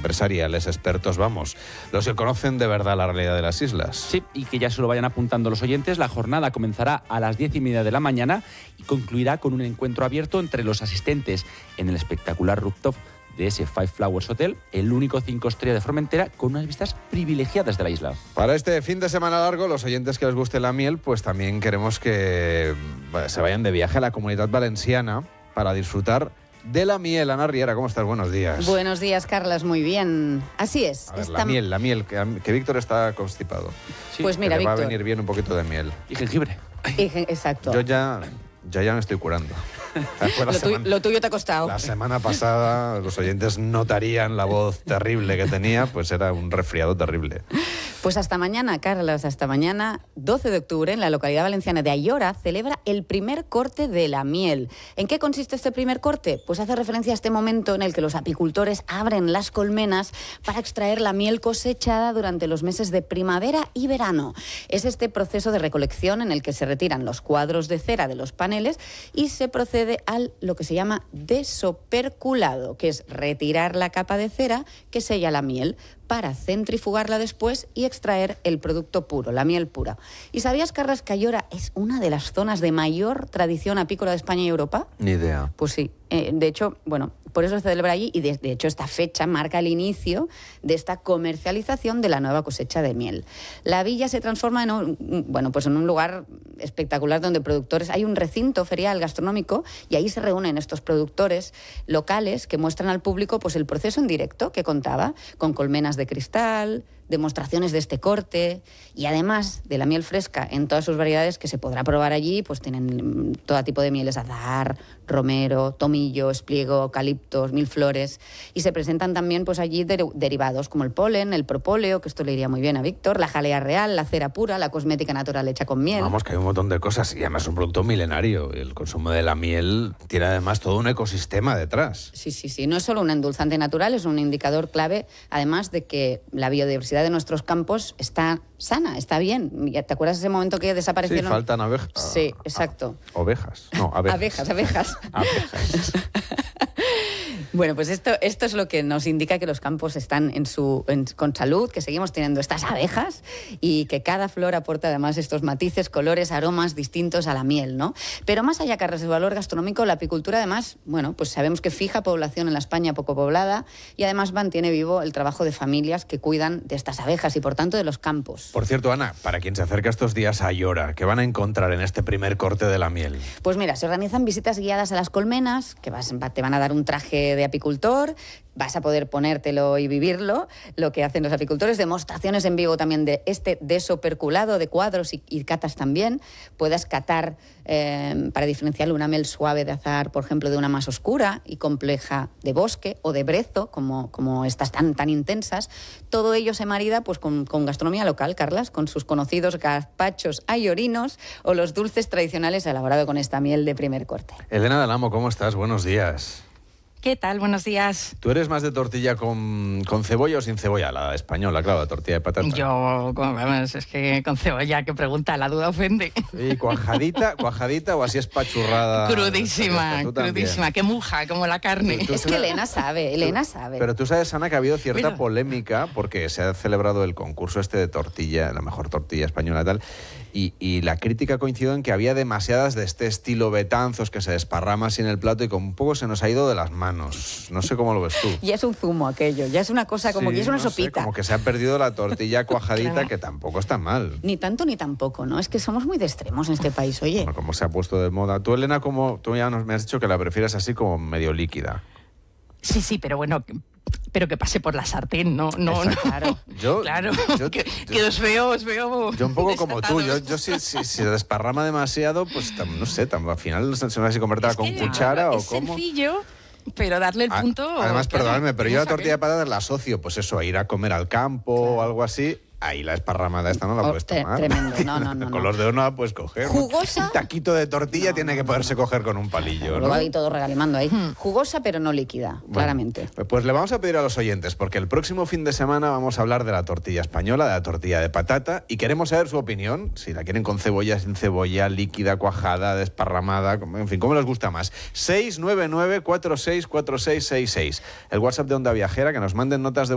empresariales, expertos, vamos, los que conocen de verdad la realidad de las islas. Sí, y que ya se lo vayan apuntando los oyentes. La jornada comenzará a las 10:30 de la mañana y concluirá con un encuentro abierto entre los asistentes en el espectacular rooftop de ese Five Flowers Hotel, el único 5 estrellas de Formentera, con unas vistas privilegiadas de la isla. Para este fin de semana largo, los oyentes que les guste la miel, pues también queremos que se vayan de viaje a la Comunitat Valenciana para disfrutar de la miel. Ana Riera, ¿cómo estás? Buenos días. Buenos días, Carlas, muy bien. Así es. A ver, la miel, que Víctor está constipado. Sí, pues mira, que Víctor. va a venir bien un poquito de miel. Y jengibre. Exacto. Yo ya me estoy curando. Lo tuyo te ha costado. La semana pasada los oyentes notarían la voz terrible que tenía, pues era un resfriado terrible. Pues hasta mañana, Carlos, hasta mañana, 12 de octubre, en la localidad valenciana de Ayora, celebra el primer corte de la miel. ¿En qué consiste este primer corte? Pues hace referencia a este momento en el que los apicultores abren las colmenas para extraer la miel cosechada durante los meses de primavera y verano. Es este proceso de recolección en el que se retiran los cuadros de cera de los paneles y se procede a lo que se llama desoperculado, que es retirar la capa de cera que sella la miel para centrifugarla después y extraer el producto puro, la miel pura. ¿Y sabías, Carlas, que Ayora es una de las zonas de mayor tradición apícola de España y Europa? Ni idea. Pues sí. De hecho, bueno, por eso se celebra allí y de hecho esta fecha marca el inicio de esta comercialización de la nueva cosecha de miel. La villa se transforma en un lugar espectacular donde productores, hay un recinto ferial gastronómico y ahí se reúnen estos productores locales que muestran al público pues el proceso en directo que contaba, con colmenas de cristal, demostraciones de este corte y además de la miel fresca en todas sus variedades que se podrá probar allí, pues tienen todo tipo de mieles, azahar, romero, tomillo, espliego, eucaliptos, mil flores, y se presentan también pues allí derivados como el polen, el propóleo, que esto le iría muy bien a Víctor, la jalea real, la cera pura, la cosmética natural hecha con miel. Vamos, que hay un montón de cosas y además es un producto milenario. El consumo de la miel tiene además todo un ecosistema detrás. Sí, no es solo un endulzante natural, es un indicador clave, además de que la biodiversidad de nuestros campos está sana, está bien. ¿Te acuerdas de ese momento que desaparecieron? Sí, faltan abejas. Sí, exacto. Ovejas. No, abejas. Abejas. Bueno, pues esto es lo que nos indica que los campos están con salud, que seguimos teniendo estas abejas y que cada flor aporta además estos matices, colores, aromas distintos a la miel, ¿no? Pero más allá, Carlos, del valor gastronómico, la apicultura además, bueno, pues sabemos que fija población en la España poco poblada y además mantiene vivo el trabajo de familias que cuidan de estas abejas y por tanto de los campos. Por cierto, Ana, para quien se acerca estos días a Ayora, ¿qué van a encontrar en este primer corte de la miel? Pues mira, se organizan visitas guiadas a las colmenas, que te van a dar un traje de apicultor, vas a poder ponértelo y vivirlo, lo que hacen los apicultores, demostraciones en vivo también de este desoperculado de cuadros y catas también. Puedas catar, para diferenciar una miel suave de azahar, por ejemplo, de una más oscura y compleja de bosque o de brezo, como estas tan intensas. Todo ello se marida pues, con gastronomía local, Carlas, con sus conocidos gazpachos ayorinos o los dulces tradicionales elaborados con esta miel de primer corte. Elena Del Amo, ¿cómo estás? Buenos días. ¿Qué tal? Buenos días. ¿Tú eres más de tortilla con cebolla o sin cebolla? La española, claro, la tortilla de patata. Yo, vamos, es que con cebolla, qué pregunta, la duda ofende. ¿Y cuajadita o así espachurrada? Crudísima, que muja, como la carne. Es que Elena sabe. Pero tú sabes, Ana, que ha habido cierta polémica porque se ha celebrado el concurso de tortilla, la mejor tortilla española y tal, y la crítica coincidió en que había demasiadas de este estilo Betanzos que se desparrama así en el plato y con un poco se nos ha ido de las manos. No sé cómo lo ves tú. Ya es un zumo aquello, ya es una cosa como que es una sopita. Como que se ha perdido la tortilla cuajadita, claro. Que tampoco está mal. Ni tanto ni tampoco, ¿no? Es que somos muy de extremos en este país, oye. Bueno, como se ha puesto de moda. Tú, Elena, tú ya me has dicho que la prefieres así como medio líquida. Sí, pero bueno, pero que pase por la sartén, no. Claro. Que os veo. Yo un poco como tú, yo si se desparrama demasiado, pues no sé, al final se me va a convertir con cuchara o cómo. Es sencillo. Pero darle el punto... Además, perdóname, pero yo la tortilla de patatas la asocio, pues eso, a ir a comer al campo o algo así. Ahí la esparramada esta no la puedes tomar. Tremendo, no. Con los dedos no la puedes coger. Jugosa. Un taquito de tortilla tiene que poderse coger con un palillo, ¿no? Luego ahí todo regalimando ahí. Jugosa pero no líquida, claramente. Pues le vamos a pedir a los oyentes, porque el próximo fin de semana vamos a hablar de la tortilla española, de la tortilla de patata, y queremos saber su opinión, si la quieren con cebolla, sin cebolla, líquida, cuajada, desparramada, en fin, ¿cómo les gusta más? 699-464666. El WhatsApp de Onda Viajera, que nos manden notas de